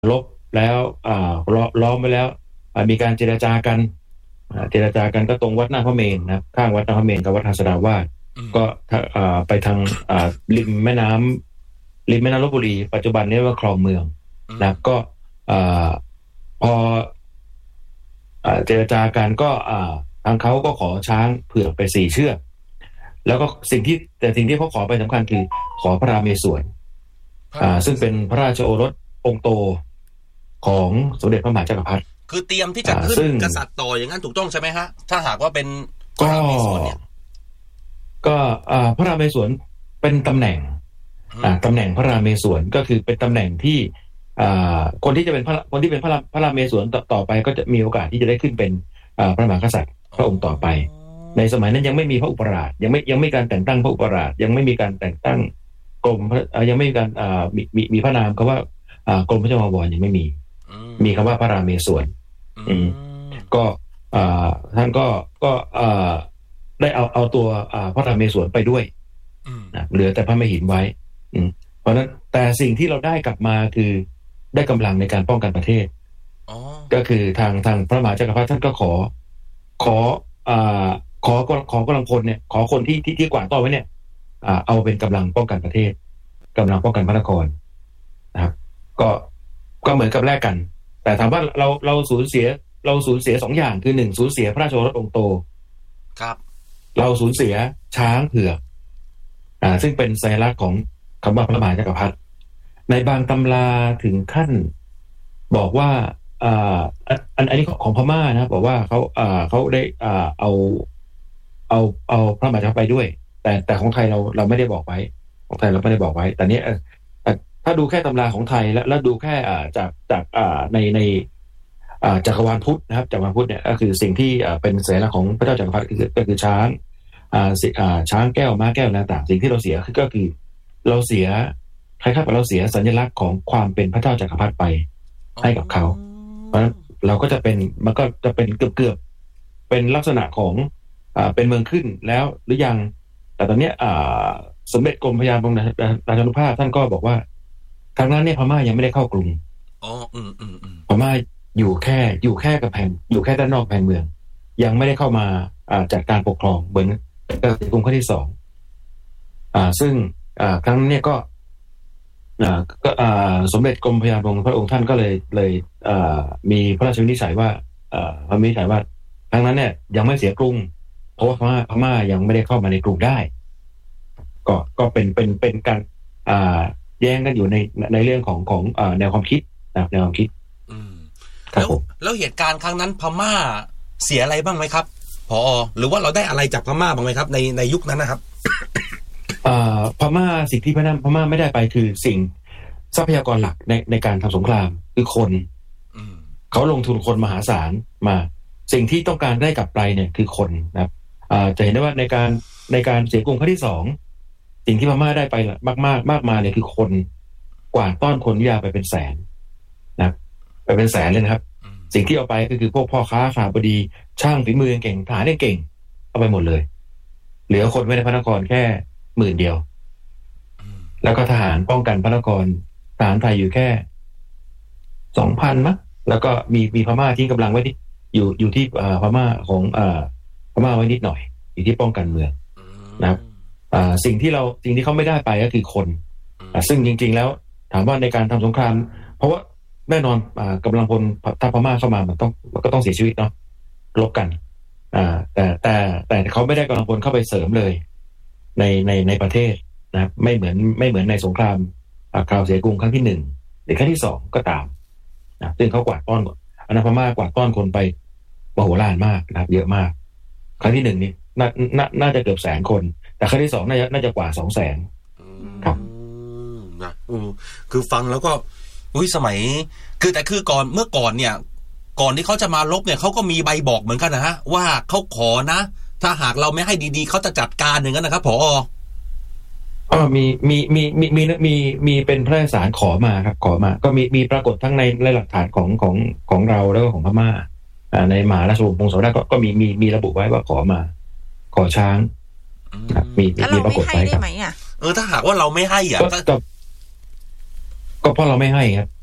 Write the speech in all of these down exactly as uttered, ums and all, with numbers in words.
ลบแล้วอ่าล้อมไว้แล้วมีการเจรจากันเจรจากันก็ตรงวัดหน้าพระเมรุนะครับข้างวัดหน้าพระเมรุกับวัดหัสดาวาสก็ไปทางริมแม่น้ำริมแม่น้ำลพบุรีปัจจุบันนี้ว่าคลองเมืองนะก็พอเจรจากันก็ทางเขาก็ขอช้างเผือกไปสี่เชือกแล้วก็สิ่งที่แต่สิ่งที่เขาขอไปสำคัญคือขอพระราเมศวรซึ่งเป็นพระราชโอรสองค์โตของสมเด็จพระมหาจักรพรรดิคือเตรียมที่จะขึ้นกษัตริย์ต่ออย่างนั้นถูกต้องใช่ไหมฮะถ้าหากว่าเป็นพระราเมศวรเนี่ยก็พระราเมศวรเป็นตำแหน่งตำแหน่งพระราเมศวรก็คือเป็นตำแหน่งที่คนที่จะเป็นคนที่เป็นพระพระราเมศวรต่อไปก็จะมีโอกาสที่จะได้ขึ้นเป็นพระมหากษัตริย์พระองค์ต่อไปในสมัยนั้นยังไม่มีพระอุปราชยังไม่ยังไม่การแต่งตั้งพระอุปราชยังไม่มีการแต่งตั้งกรมยังไม่มีการมีมีมีพระนามคำว่ากรมพระเจ้าอยู่หัวยังไม่มีมีคำว่าพระราเมศวรก็ท่านก็ก็ได้เอาเอาตัวพระราเมศวรไปด้วยนะเหลือแต่พระมหินไว้เพราะนั้นแต่สิ่งที่เราได้กลับมาคือได้กำลังในการป้องกันประเทศก็คือทางทางพระมหาจักรพรรดิท่านก็ขอขอขอขอกำลังพลเนี่ยขอคนที่ที่ที่กวาดต้อนไว้เนี่ยเอาเป็นกำลังป้องกันประเทศกำลังป้องกันพระนครนะครับก็ก็เหมือนกับแลกกันแต่ถามว่าเราเราสูญเสียเราสูญเสียสองอย่างคือหนึ่งสูญเสียพระราชโอรสองค์โตครับเราสูญเสียช้างเผือกอ่าซึ่งเป็นสัญลักษณ์ของคำว่าพระมหาจักรพรรดิในบางตำราถึงขั้นบอกว่าอ่าอันอันนี้ของพม่านะบอกว่าเขาอ่าเขาได้อ่าเอาเอาเอาพระมหาจักรพรรดิไปด้วยแต่แต่ของไทยเราเราไม่ได้บอกไว้ของไทยเราไม่ได้บอกไว้แต่นี้ถ้าดูแค่ตำราของไทยแล้วแล้วดูแค่อ่าจากจากอ่าในในอ่าจักรวาลพุทธนะครับจักรวาลพุทธเนี่ยก็คือสิ่งที่อ่าเป็นสัญลักษณ์ของพระเจ้าจักรพรรดิก็คือก็คือช้างอ่าอ่าช้างแก้วม้าแก้วต่างๆสิ่งที่เราเสียก็คือเราเสียคล้ายๆกับเราเสียสัญลักษณ์ของความเป็นพระเจ้าจักรพรรดิไปให้กับเขาเพราะฉะนั้นเราก็จะเป็นมันก็จะเป็นเกือบๆเป็นลักษณะของอ่าเป็นเมืองขึ้นแล้วหรือยังแต่ตอนนี้อ่าสมเด็จกรมพระยาบรมราชานุภาพท่านก็บอกว่าครั้งนั้นเนี่ยพม่ายังไม่ได้เข้ากรุงอ๋ออืมอืมอืมพม่าอยู่แค่อยู่แค่กับแผ่นอยู่แค่ด้านนอกแผ่นเมืองยังไม่ได้เข้ามาอ่าจัดการปกครองเหมือนกรุงครั้งที่สองอ่าซึ่งอ่าครั้งนี้ก็อ่าก็อ่าสมเด็จกรมพระยาบรมพระองค์ท่านก็เลยเลยอ่ามีพระราชวินิจฉัยว่าอ่าพระวินิจฉัยว่าครั้งนั้นเนี่ยยังไม่เสียกรุงเพราะว่าพม่าพม่ายังไม่ได้เข้ามาในกรุงได้ก็ก็เป็นเป็นเป็นการอ่าแย้งกันอยู่ในในเรื่องของของอ่าแนวความคิดนะแนวความคิดอืมแล้วแล้วเหตุการณ์ครั้งนั้นพม่าเสียอะไรบ้างไหมครับผอ.หรือว่าเราได้อะไรจากพม่าบ้างไหมครับในในยุคนั้นนะครับอ่าพม่าสิ่งที่พม่าพม่าไม่ได้ไปคือสิ่งทรัพยากรหลักในในการทำสงครามคือคนเขาลงทุนคนมหาศาลมาสิ่งที่ต้องการได้กลับไปเนี่ยคือคนนะครับอ่าจะเห็นได้ว่าในการในการเสียกรุงครั้งที่สองสิ่งที่พม่าได้ไปมากมากมากมายเลยคือคนกวาดต้อนคนวิทยาไปเป็นแสนนะไปเป็นแสนเลยนะครับสิ่งที่เอาไปก็คือพวกพ่อค้าข้าบดีช่างฝีมือเก่งทหารเก่งเอาไปหมดเลยเหลือคนไว้ในพระนครแค่หมื่นเดียวแล้วก็ทหารป้องกันพระนครทหารไทยอยู่แค่สองพันมั้งแล้วก็มีมีพม่าทิ้งกำลังไว้ที่อยู่อยู่ที่พม่าของพม่าไว้นิดหน่อยอยู่ที่ป้องกันเมืองนะครับสิ่งที่เราสิ่งที่เขาไม่ได้ไปก็คือคนซึ่งจริงๆแล้วถามว่าในการทำสงครามเพราะว่าแน่นอนกำลังพลถ้าพม่าเข้ามามันต้องมันก็ต้องเสียชีวิตเนาะลบกันแต่แต่แต่เขาไม่ได้กำลังพลเข้าไปเสริมเลยในในในประเทศนะไม่เหมือนไม่เหมือนในสงครามคราวเสียกรุงครั้งที่หนึ่งหรือครั้งที่สองก็ตามนะซึ่งเขากวาดต้อนอนาพม่ากวาดต้อนคนไปมโหฬารมากนะครับเยอะมากครั้งที่หนึ่งนี่น่าน่าน่าจะเกือบแสนคนแต่ครั้งที่สองน่าจะน่าจะกว่าสองแสนครับนะคือฟังแล้วก็อุ้ยสมัยคือแต่คือก่อนเมื่อก่อนเนี่ยก่อนที่เขาจะมาลบเนี่ยเขาก็มีใบบอกเหมือนกันนะฮะว่าเขาขอนะถ้าหากเราไม่ให้ดีๆเขาจะจัดการอย่างนั้นนะครับผอ. อ๋อมีมีมีมีมีมีมีเป็นพระราชสารขอมาครับขอมาก็มีมีปรากฏทั้งในในหลักฐานของของของเราแล้วก็ของพม่าอ่าในมหาราชวงศ์พงศาวดารก็ก็มีมีมีระบุไว้ว่าขอมาขอช้างมีมีปรากฏไว้ครับเออถ้าหากว่าเราไม่ให้อ่ะก็ก็เพราะเราไม่ให้ครับ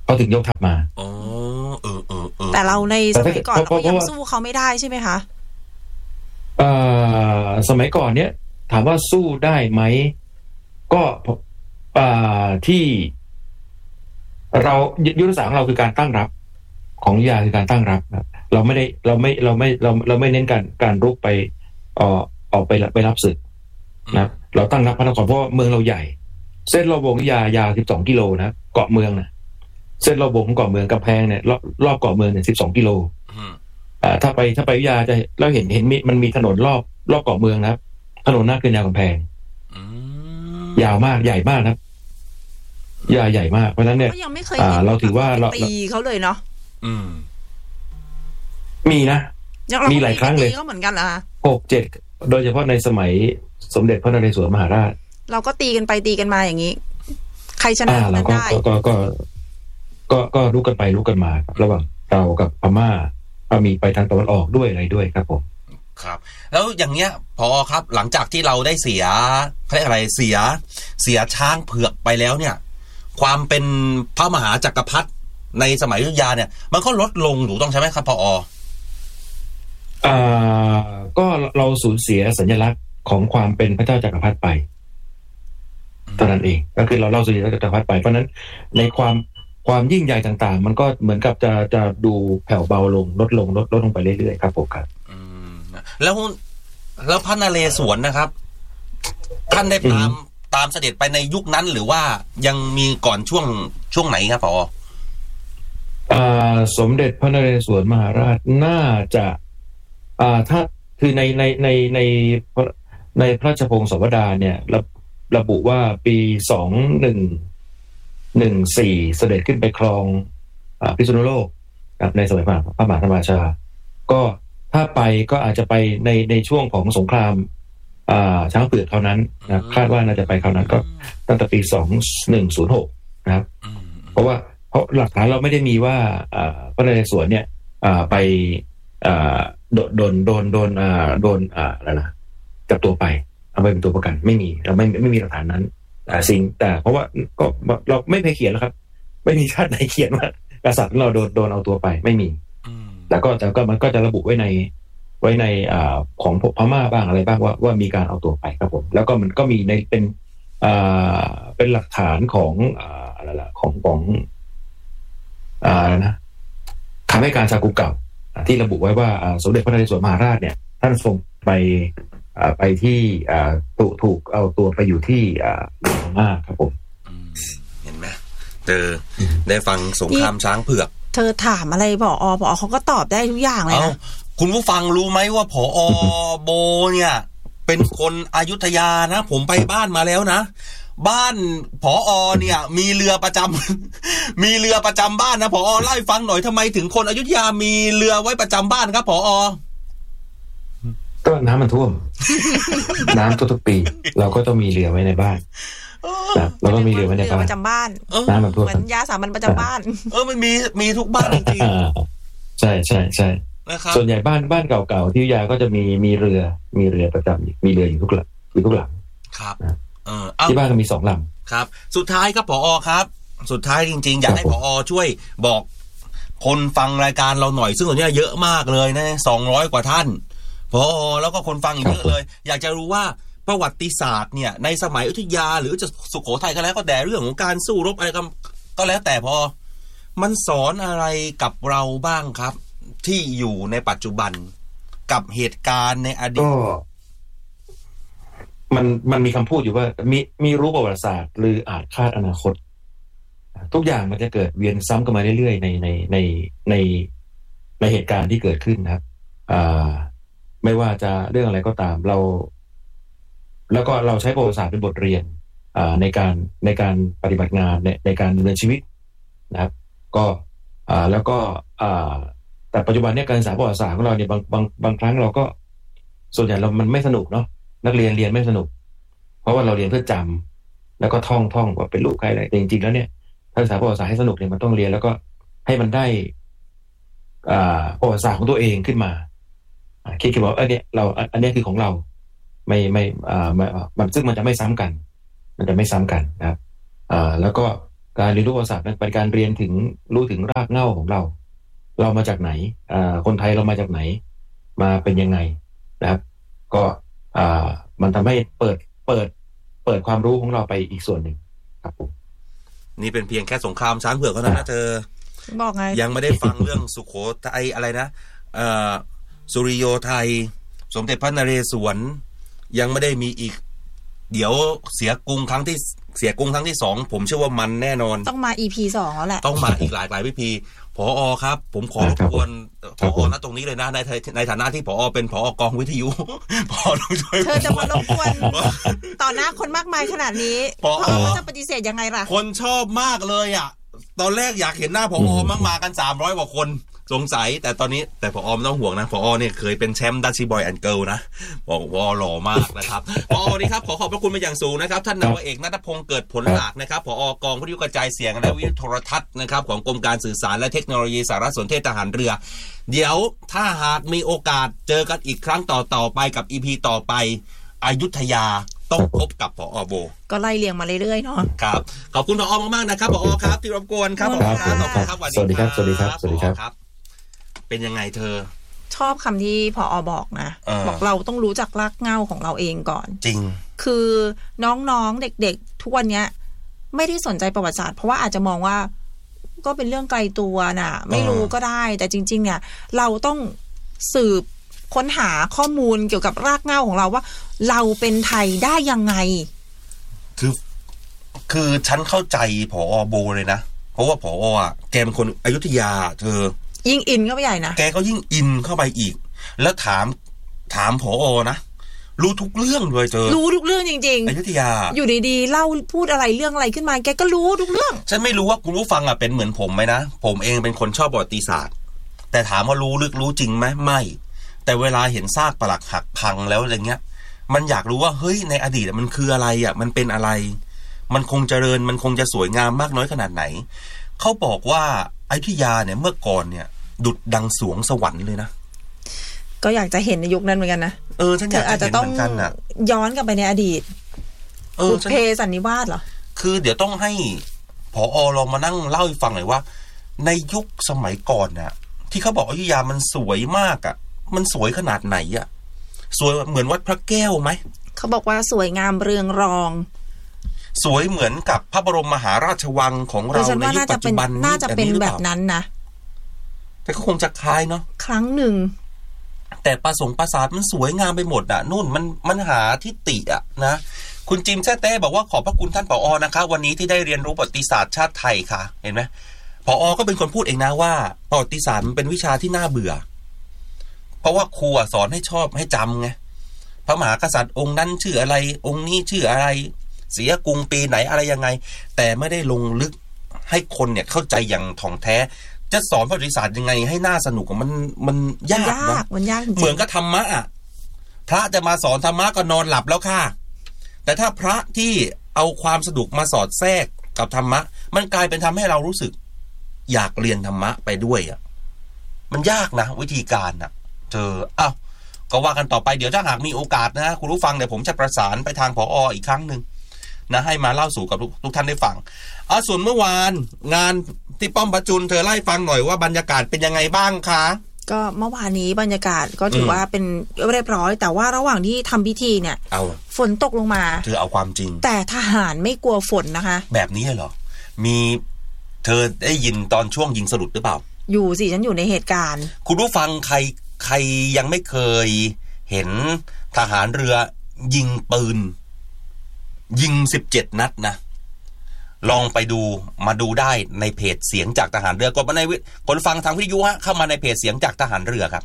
เขาถึงยกทัพมาอ๋อเออเออเออแต่เราในสมัยก่อนเราก็ยังสู้เขาไม่ได้ใช่ไหมคะเอ่อสมัยก่อนเนี้ยถามว่าสู้ได้ไหมก็อ่าที่เรายุทธศาสตร์ของเราคือการตั้งรับของยาคือการตั้งรับนะเราไม่ได้เราไม่เราไม่เราเราไม่เน้นการการรุกไปเอ่อออกไปไปรับศึกนะเราตั้งรับพระนครเพราะเมืองเราใหญ่เส้นรอบวงยายาวสิบสองกิโลนะเกาะเมืองนะเส้นรอบวงของเกาะเมืองกำแพงเนี่ยรอบรอบเกาะเมืองเนี่ยสิบสองกิโลอ่าถ้าไปถ้าไปวิทยาจะเราเห็นเห็นมีมันมีถนนรอบรอบเกาะเมืองนะครับถนนหน้าเกินยาวกำแพงยาวมากใหญ่มากครับยาวใหญ่มากเพราะฉะนั้นเนี่ยเราถือว่าเราตีเขาเลยเนาะมีนะมีหลายครั้งเลยก็เหมือนกันนะหกเจ็ดโดยเฉพาะในสมัยสมเด็จพระนเรศวรมหาราชเราก็ตีกันไปตีกันมาอย่างนี้ใครชนะเราก็ก็ก็ก็ก็รู้กันไปรู้กันมาระหว่างเรากับพม่ามีไปทางตะวันออกด้วยอะไรด้วยครับผมครับแล้วอย่างเนี้ยพอครับหลังจากที่เราได้เสียเขาเรียกอะไรเสียเสียช้างเผือกไปแล้วเนี่ยความเป็นพระมหาจักรพรรดิในสมัยอยุธยาเนี่ยมันก็ลดลงถูกต้องใช่ไหมครับพออ่าก็เราสูญเสียสัญลักษณ์ของความเป็นพระเจ้าจักรพรรดิไปเท่านั้นเองก็คือเราเล่าสูญเสียจักรพรรดิไปเพราะนั้นในความความยิ่งใหญ่ต่างๆมันก็เหมือนกับจะจะดูแผ่วเบาลงลดลงลดลดลงไปเรื่อยๆครับผมครับแล้วแล้วพระนเรศวรนะครับท่านได้ตามตามเสด็จไปในยุคนั้นหรือว่ายังมีก่อนช่วงช่วงไหนครับผออ่าสมเด็จพระนเรศวรมหาราชน่าจะอ่าถ้าคือในในในในในพระราชพงศาวดารเนี่ยระระบุว่าปีสองหนึ่งหนึ่งสี่เสด็จขึ้นไปครองอ่าพิษณุโลกครับในสมัยพระมหาธรรมราชาก็ถ้าไปก็อาจจะไปในในช่วงของสงครามอ่าช้างเผือกคราวนั้นนะคาดว่าน่าจะไปคราวนั้นก็ตั้งแต่ปีสองหนึ่งศูนย์หกนะครับเพราะว่าเพราะหลักฐานเราไม่ได้มีว่าอ่าพระนเรศวรเนี่ยอ่าไปอ่าโดนโดนโดนโดนอ่าโดนอ่าอะไรนะจับตัวไปเอาไปเป็นตัวประกันไม่มีเราไม่ไม่มีหลักฐานนั้นแต่สิ่งแต่เพราะว่าก็เราไม่เคยเขียนแล้วครับไม่มีชาติไหนเขียนว่ากษัตริย์เราโดนโดนเอาตัวไปไม่มีแต่ก็แต่ก็มันก็จะระบุไว้ในไว้ในอ่าของพม่าบ้างอะไรบ้างว่าว่ามีการเอาตัวไปครับผมแล้วก็มันก็มีในเป็นอ่าเป็นหลักฐานของอ่าอะไรล่ะของของอ่านะคำให้การจากุเก่าที่ระบุไว้ว่าสมเด็จพระนเรศวรมหาราชเนี่ยท่านทรงไปไปที่ถูกถูกเอาตัวไปอยู่ที่พม่าครับผมเห็นไหมเจอได้ฟังสงครามช้างเผือกเธอถามอะไรผอผอเขาก็ตอบได้ทุกอย่างเลยนะคุณผู้ฟังรู้ไหมว่าผอโบเนี่ยเป็นคนอยุธยานะผมไปบ้านมาแล้วนะบ้านผอเนี่ยมีเรือประจำมีเรือประจำบ้านนะผอเล่าให้ฟังหน่อยทำไมถึงคนอยุธยามีเรือไว้ประจำบ้านครับผอก็น้ำมันท่วมน้ำทุกๆปีเราก็ต้องมีเรือไว้ในบ้านเราก็มีเรือไว้ในบ้านประจำบ้านน้ำมันท่วมเหมือนยาสามัญประจำบ้านเออมันมีมีทุกบ้านจริงๆใช่ใช่ใช่ส่วนใหญ่บ้านบ้านเก่าๆที่ยาก็จะมีมีเรือมีเรือประจำมีเรืออยู่ทุกหลังอยู่ทุกหลังครับเออที่บ้านก็มีสองลำครับสุดท้ายครับผอครับสุดท้ายจริงๆอยากให้ผอช่วยบอกคนฟังรายการเราหน่อยซึ่งตอนนี้เยอะมากเลยนะสองร้อยกว่าท่านผอแล้วก็คนฟังเยอะเลยอยากจะรู้ว่าประวัติศาสตร์เนี่ยในสมัยอยุธยาหรือจะสุโขทัยก็แล้วก็แต่เรื่องของการสู้รบอะไรก็แล้วแต่พอมันสอนอะไรกับเราบ้างครับที่อยู่ในปัจจุบันกับเหตุการณ์ในอดีตก็มันมันมีคำพูดอยู่ว่ามีมีรู้ประวัติศาสตร์หรืออาจคาดอนาคตทุกอย่างมันจะเกิดเวียนซ้ำกันมาเรื่อยๆในในในในในเหตุการณ์ที่เกิดขึ้นนะครับอ่าไม่ว่าจะเรื่องอะไรก็ตามเราแล้วก็เราใช้ประวัติศาสตร์เป็นบทเรียนอ่าในการในการปฏิบัติงานในในการดำเนินชีวิตนะครับก็อ่าแล้วก็อ่าแต่ปัจจุบันเนี่ยการศึกษาประวัติศาสตร์ของเราเนี่ยบางบางบางครั้งเราก็ส่วนใหญ่เรามันไม่สนุกเนาะนักเรียนเรียนไม่สนุกเพราะว่าเราเรียนเพื่อจำแล้วก็ท่องท่องว่าเป็นลูกใครอะไรแต่จริงๆแล้วเนี่ยถ้าศึกษาประวัติศาสตร์ให้สนุกเนี่ยมันต้องเรียนแล้วก็ให้มันได้อ่าประวัติศาสตร์ของตัวเองขึ้นมาคิดคิดว่าเออเนี่ยเราอันนี้คือของเราไม่ไม่อ่ามันซึ่งมันจะไม่ซ้ำกันมันจะไม่ซ้ำกันนะครับอ่าแล้วก็การเรียนรู้ประวัติศาสตร์นั้นเป็นการเรียนถึงรู้ถึงรากเหง้าของเราเรามาจากไหนอ่าคนไทยเรามาจากไหนมาเป็นยังไงนะครับก็อ่ามันทำให้เปิดเปิดเปิดความรู้ของเราไปอีกส่วนหนึ่งครับผมนี่เป็นเพียงแค่สงครามช้างเผือกเท่านั้นนะเธอบอกไงยังไม่ได้ฟังเรื่องสุโขทัยอะไรนะเอ่อสุริโยไทยสมเด็จพระนเรศวรยังไม่ได้มีอีกเดี๋ยวเสียกรุงครั้งที่เสียกรุงครั้งที่สองผมเชื่อว่ามันแน่นอนต้องมา อี พี สองแล้วแหละต้องมาอีกหลายหลายวิธีผอ.ครับผมขอรบกวนผอ.ณตรงนี้เลยนะในในฐานะที่ผอ.เป็นผอกองวิทยุผอ.ต้องช่วยเธอจะมารบกวนต่อหน้าคนมากมายขนาดนี้ผอ.จะปฏิเสธยังไงล่ะคนชอบมากเลยอ่ะตอนแรกอยากเห็นหน้าผอ.มากมากันสามร้อยกว่าคนสงสัยแต่ตอนนี้แต่ผอ.ไม่ต้องห่วงนะผอ.เนี่ยเคยเป็นแชมป์ดัชชี่บอยแอนด์เกิร์ลนะบอกว่าหล่อมากนะครับผอ.นี่ครับขอขอบพระคุณเป็นอย่างสูงนะครับท่านนาวาเอกณัฐพงษ์เกิดผลหลากนะครับผอ.กองวิทยุกระจายเสียงและวิทยุโทรทัศน์นะครับของกรมการสื่อสารและเทคโนโลยีสารสนเทศทหารเรือเดี๋ยวถ้าหากมีโอกาสเจอกันอีกครั้งต่อต่อไปกับ อี พี ต่อไปอยุธยาต้องพบกับผอ.โบก็ไล่เรียงมาเรื่อยๆเนาะครับขอบคุณผอ.มากๆนะครับผอ.ครับที่รบกวนครับผอ.ครับสวัสดีครับสวัสดีครับสวัสดีครับเป็นยังไงเธอชอบคำที่ผอ.บอกนะบอกเราต้องรู้จักรากเหง้าของเราเองก่อนจริงคือน้องๆเด็กๆทุกวันนี้ไม่ได้สนใจประวัติศาสตร์เพราะว่าอาจจะมองว่าก็เป็นเรื่องไกลตัวน่ะไม่รู้ก็ได้แต่จริงๆเนี่ยเราต้องสืบค้นหาข้อมูลเกี่ยวกับรากเหง้าของเราว่าเราเป็นไทยได้ยังไงคือคือฉันเข้าใจผอ.โบเลยนะเพราะว่าผอ.อ่ะแกเป็นคนอยุธยาเธอยิ่งอินเข้าไปใหญ่นะแกก็ยิ่งอินเข้าไปอีกแล้วถามถามผอ.นะรู้ทุกเรื่องเลยเจอรู้ทุกเรื่องจริงๆอยุธยาอยู่ดีๆเล่าพูดอะไรเรื่องอะไรขึ้นมาแกก็รู้ทุกเรื่องฉันไม่รู้ว่าคุณผู้ฟังอ่ะเป็นเหมือนผมไหมนะผมเองเป็นคนชอบประวัติศาสตร์แต่ถามว่ารู้ลึกรู้จริงไหมไม่แต่เวลาเห็นซากปรักหักพังแล้วอะไรเงี้ยมันอยากรู้ว่าเฮ้ยในอดีตมันคืออะไรอ่ะมันเป็นอะไรมันคงเจริญมันคงจะสวยงามมากน้อยขนาดไหนเขาบอกว่าอยุธยาเนี่ยเมื่อก่อนเนี่ยดุจดังสวงสวรรค์เลยนะก็อยากจะเห็นในยุคนั้นเหมือนกันนะเออฉันอยากจะเห็นเหมือนกันน่ะย้อนกลับไปในอดีตเออเพสันนิวาสเหรอคือเดี๋ยวต้องให้ผอ.ลองมานั่งเล่าให้ฟังหน่อยว่าในยุคสมัยก่อนน่ะที่เขาบอกอยุธยามันสวยมากอ่ะมันสวยขนาดไหนอ่ะสวยเหมือนวัดพระแก้วไหมเขาบอกว่าสวยงามเรืองรองสวยเหมือนกับพระบรมมหาราชวังของเราในยุคปัจจุบันน่าจะเป็นแบบนั้นนะแต่ก็คงจะคล้ายเนาะครั้งหนึ่งแต่ปราสงค์ปราสาทมันสวยงามไปหมดอ่ะนู่นมันมันหาที่ติอ่ะนะคุณจิมแท้เต้บอกว่าขอบพระคุณท่านผอ.นะคะวันนี้ที่ได้เรียนรู้ประวัติศาสตร์ชาติไทยค่ะเห็นไหมผอ.ก็เป็นคนพูดเองนะว่าประวัติศาสตร์มันเป็นวิชาที่น่าเบื่อเพราะว่าครูสอนให้ชอบให้จำไงพระมหากษัตริย์องค์นั้นชื่ออะไรองค์นี้ชื่ออะไรเสียกรุงปีไหนอะไรยังไงแต่ไม่ได้ลงลึกให้คนเนี่ยเข้าใจอย่างถ่องแท้จะสอนประวัติศาสตร์ยังไงให้น่าสนุกมันมันยากนะมันยากเหมือนกับธรรมะอ่ะพระจะมาสอนธรรมะก็นอนหลับแล้วค่ะแต่ถ้าพระที่เอาความสนุกมาสอดแทรกกับธรรมะมันกลายเป็นทำให้เรารู้สึกอยากเรียนธรรมะไปด้วยอ่ะมันยากนะวิธีการอ่ะเธออ้าวก็ว่ากันต่อไปเดี๋ยวถ้าหากมีโอกาสนะคุณผู้ฟังเดี๋ยวผมจะประสานไปทางผอ.อีกครั้งนึงนะให้มาเล่าสู่กับทุก, ทุกท่านได้ฟังเอาส่วนเมื่อวานงานที่ป้อมประจุลเธอไล่ฟังหน่อยว่าบรรยากาศเป็นยังไงบ้างคะก็เมื่อวานนี้บรรยากาศก็ถือว่าเป็นเรียบร้อยแต่ว่าระหว่างที่ทำพิธีเนี่ยเอาฝนตกลงมาเธอเอาความจริงแต่ทหารไม่กลัวฝนนะคะแบบนี้เหรอมีเธอได้ยินตอนช่วงยิงสลุดหรือเปล่าอยู่สิฉันอยู่ในเหตุการณ์คุณผู้ฟังใครใครยังไม่เคยเห็นทหารเรือยิงปืนยิงสิบเจ็ดนัดนะลองไปดูมาดูได้ในเพจเสียงจากทหารเรือกดมาในคนฟังทางวิทยุฮะเข้ามาในเพจเสียงจากทหารเรือครับ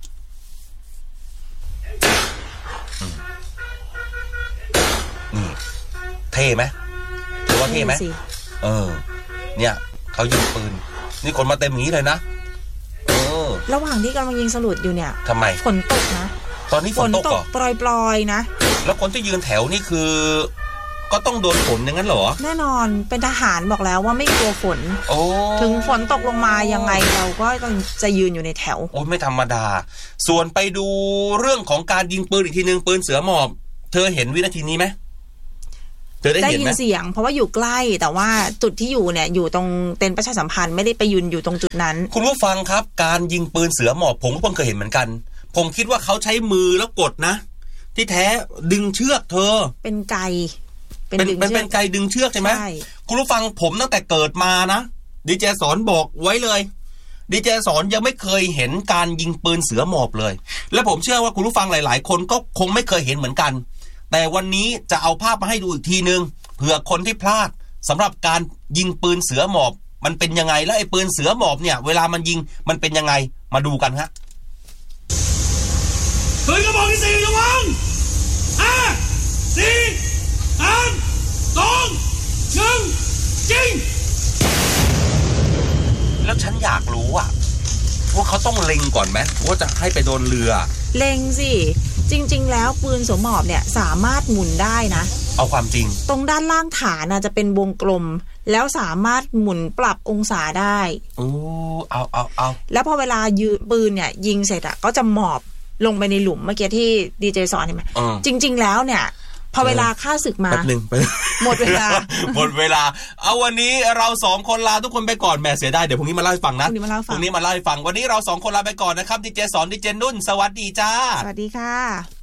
นี่เท่ไหมถือว่าเท่ไหมเออเนี่ยเขายิงปืนนี่คนมาเต็มอย่างนี้เลยนะเออระหว่างที่กำลังยิงสลุดอยู่เนี่ยทำไมฝนตกนะตอนนี้ฝนตกเหรอปลอยๆนะแล้วคนที่ยืนแถวนี่คือก็ต้องโดนฝนอย่างนั้นเหรอแน่นอนเป็นทหารบอกแล้วว่าไม่กลัวฝนถึงฝนตกลงมายังไงเราก็ต้องจะยืนอยู่ในแถวโอ้ไม่ธรรมดาส่วนไปดูเรื่องของการยิงปืนอีกทีนึงปืนเสือหมอบเธอเห็นวินาทีนี้ไหมเธอได้ได้เห็นยิไหมนเสียงเพราะว่าอยู่ใกล้แต่ว่าจุดที่อยู่เนี่ยอยู่ตรงเต็นท์ประชาสัมพันธ์ไม่ได้ไปยืนอยู่ตรงจุดนั้นคุณผู้ฟังครับการยิงปืนเสือหมอบผมก็เพิ่งเคยเห็นเหมือนกันผมคิดว่าเขาใช้มือแล้วกดนะที่แท้ดึงเชือกเธอเป็นไกเป็นเป็นเป็นไกดึงเชือกใช่ไหมคุณผู้ฟังผมตั้งแต่เกิดมานะดีเจสอนบอกไว้เลยดีเจสอนยังไม่เคยเห็นการยิงปืนเสือหมอบเลยและผมเชื่อว่าคุณผู้ฟังหลายๆคนก็คงไม่เคยเห็นเหมือนกันแต่วันนี้จะเอาภาพมาให้ดูอีกทีนึงเผื่อคนที่พลาดสำหรับการยิงปืนเสือหมอบมันเป็นยังไงแล้วไอ้ปืนเสือหมอบเนี่ยเวลามันยิงมันเป็นยังไงมาดูกันฮะปืนกระบอกที่สี่ระวังห้าสี่สามสองหนึ่งยิงแล้วฉันอยากรู้อ่ะว่าเขาต้องเล็งก่อนไหมว่าจะให้ไปโดนเรือเล็งสิจริงๆแล้วปืนเสือหมอบเนี่ยสามารถหมุนได้นะเอาความจริงตรงด้านล่างฐานน่ะจะเป็นวงกลมแล้วสามารถหมุนปรับองศาได้โอ้เอาเอาเอาแล้วพอเวลายืนปืนเนี่ยยิงเสร็จอ่ะก็จะหมอบลงไปในหลุมเมื่อกี้ที่ดีเจสอนเห็นไหมจริงๆแล้วเนี่ยพอเวลาค่าศึกมาแป๊บนึงหมดเวลาหมดเวลาเอาวันนี้เราสองคนลาทุกคนไปก่อนแม่เสียดายเดี๋ยวพรุ่งนี้มาเล่าให้ฟังนะพรุ่งนี้มาเล่าให้ฟังวันนี้เราสองคนลาไปก่อนนะครับดีเจสอนดีเจนุ่นสวัสดีจ้าสวัสดีค่ะ